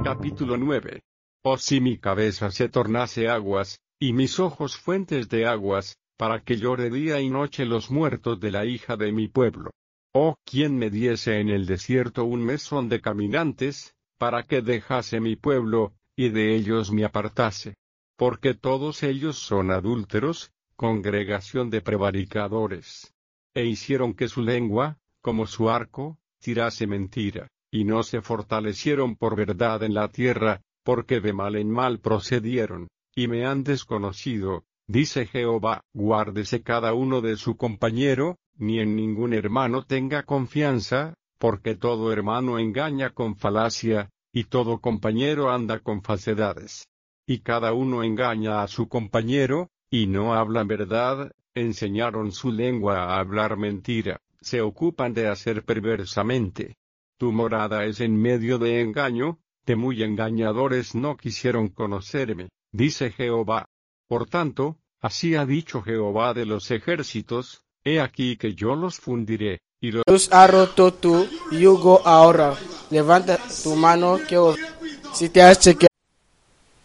Capítulo 9. Oh, si mi cabeza se tornase aguas, y mis ojos fuentes de aguas, para que llore día y noche los muertos de la hija de mi pueblo. Oh, quien me diese en el desierto un mesón de caminantes, para que dejase mi pueblo, y de ellos me apartase. Porque todos ellos son adúlteros, congregación de prevaricadores. E hicieron que su lengua, como su arco, tirase mentira, y no se fortalecieron por verdad en la tierra, porque de mal en mal procedieron, y me han desconocido, dice Jehová. Guárdese cada uno de su compañero, ni en ningún hermano tenga confianza, porque todo hermano engaña con falacia, y todo compañero anda con falsedades. Y cada uno engaña a su compañero, y no hablan verdad, enseñaron su lengua a hablar mentira, se ocupan de hacer perversamente. Tu morada es en medio de engaño, de muy engañadores no quisieron conocerme, dice Jehová. Por tanto, así ha dicho Jehová de los ejércitos, he aquí que yo los fundiré, y los Dios ha roto tu yugo ahora. Levanta tu mano que si te has chequeado